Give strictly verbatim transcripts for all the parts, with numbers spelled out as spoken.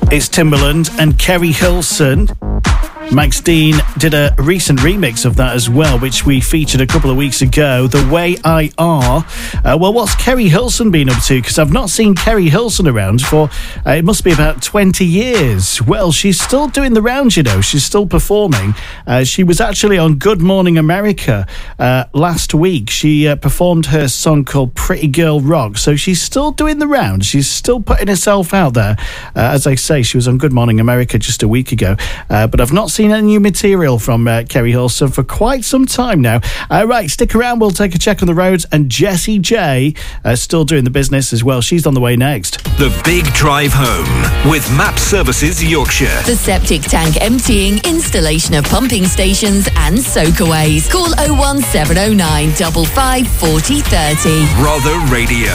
It's Timbaland and Kerry Hilson. Max Dean did a recent remix of that as well, which we featured a couple of weeks ago, The Way I Are. Uh, well, what's Kerry Hilson been up to? Because I've not seen Kerry Hilson around for, uh, it must be about twenty years. Well, she's still doing the rounds, you know. She's still performing. Uh, she was actually on Good Morning America uh, last week. She uh, performed her song called Pretty Girl Rock. So she's still doing the rounds. She's still putting herself out there. Uh, as I say, she was on Good Morning America just a week ago. Uh, but I've not seen any new material from uh, Kerry Hilson for quite some time now. Uh, right, stick around. We'll take a check on the roads. And Jessie J, uh, still doing the business as well. She's on the way next. The Big Drive Home with Map Services Yorkshire. The septic tank emptying, installation of pumping stations and soakaways. Call oh one seven oh nine, five five four oh three oh. Rother Radio.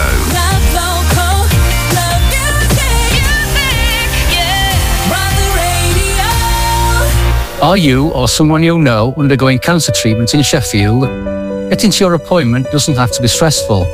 Are you or someone you know undergoing cancer treatment in Sheffield? Getting to your appointment doesn't have to be stressful.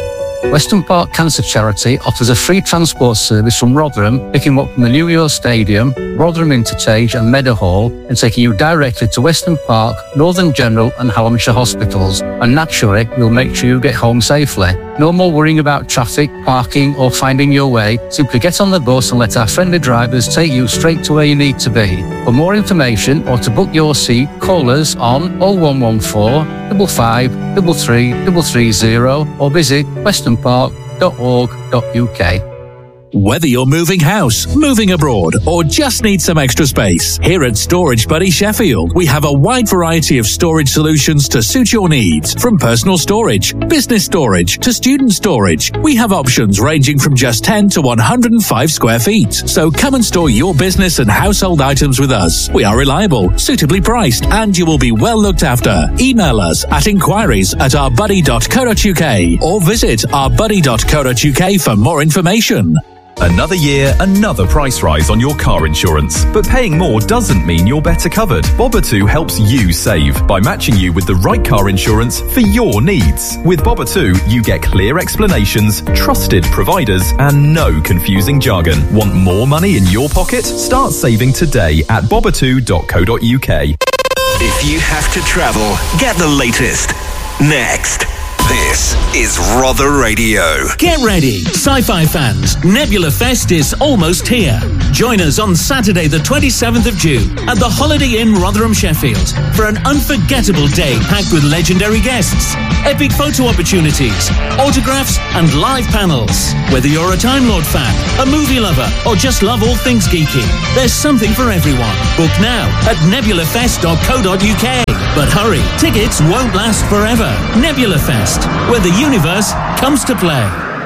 Weston Park Cancer Charity offers a free transport service from Rotherham, picking up from the New Year Stadium, Rotherham Interchange and Meadowhall, and taking you directly to Weston Park, Northern General and Hallamshire hospitals. And naturally, we'll make sure you get home safely. No more worrying about traffic, parking or finding your way. Simply get on the bus and let our friendly drivers take you straight to where you need to be. For more information or to book your seat, call us on oh one one four, five five, three three, three three zero or visit weston park dot org dot U K. Whether you're moving house, moving abroad, or just need some extra space, here at Storage Buddy Sheffield, we have a wide variety of storage solutions to suit your needs. From personal storage, business storage, to student storage, we have options ranging from just ten to one hundred five square feet. So come and store your business and household items with us. We are reliable, suitably priced, and you will be well looked after. Email us at inquiries at our buddy dot co dot U K or visit our buddy dot co dot U K for more information. Another year, another price rise on your car insurance. But paying more doesn't mean you're better covered. Bobbatu helps you save by matching you with the right car insurance for your needs. With Bobbatu, you get clear explanations, trusted providers, and no confusing jargon. Want more money in your pocket? Start saving today at bobbatu dot co dot U K. If you have to travel, get the latest. Next. This is Rother Radio. Get ready, sci-fi fans. Nebula Fest is almost here. Join us on Saturday the twenty-seventh of June at the Holiday Inn Rotherham, Sheffield for an unforgettable day packed with legendary guests, epic photo opportunities, autographs and live panels. Whether you're a Time Lord fan, a movie lover or just love all things geeky, there's something for everyone. Book now at nebula fest dot co dot U K. But hurry, tickets won't last forever. Nebula Fest, where the universe comes to play.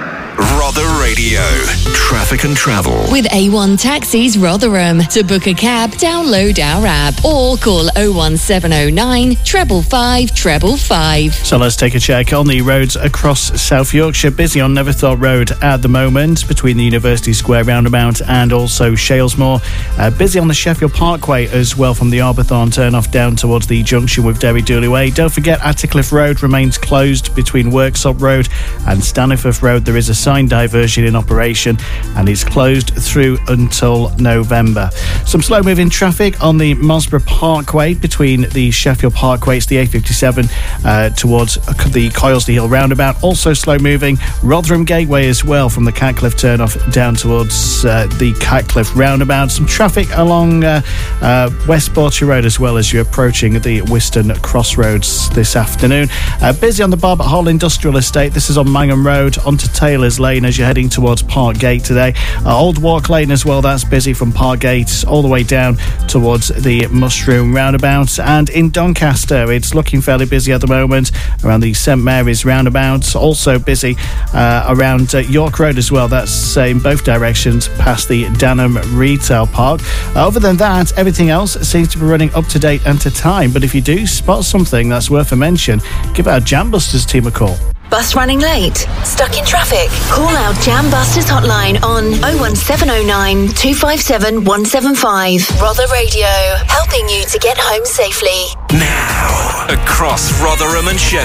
Rother Radio. Traffic and travel. With A one Taxis Rotherham. To book a cab, download our app or call oh one seven oh nine, five five five five five. So let's take a check on the roads across South Yorkshire. Busy on Neverthorpe Road at the moment between the University Square roundabout and also Shalesmoor. Uh, busy on the Sheffield Parkway as well from the Arbourthorne turn-off down towards the junction with Derry Dooley Way. Don't forget Attercliffe Road remains closed between Worksop Road and Staniforth Road. There is a sign diversion in operation and it's closed through until November. Some slow moving traffic on the Mosborough Parkway between the Sheffield Parkway, it's the A fifty-seven uh, towards the Coylesley Hill roundabout. Also slow moving Rotherham Gateway as well from the Catcliffe turnoff down towards uh, the Catcliffe roundabout. Some traffic along uh, uh, West Borcher Road as well as you're approaching the Whiston Crossroads this afternoon. Uh, busy on the Barbet Hall Industrial Estate. This is on Mangham Road onto Taylor's Lane as you're heading towards Park Gate today. Uh, Old Walk Lane as well, that's busy from Park Gate all the way down towards the Mushroom roundabout. And in Doncaster, it's looking fairly busy at the moment around the St Mary's roundabout. Also busy uh, around uh, York Road as well. That's uh, in both directions past the Danham Retail Park. Uh, other than that, everything else seems to be running up to date and to time. But if you do spot something that's worth a mention, give our Jambusters team a call. Bus running late? Stuck in traffic? Call our Jam Busters hotline on oh one seven oh nine, two five seven, one seven five. Rother Radio, helping you to get home safely. Now, across Rotherham and Sheffield.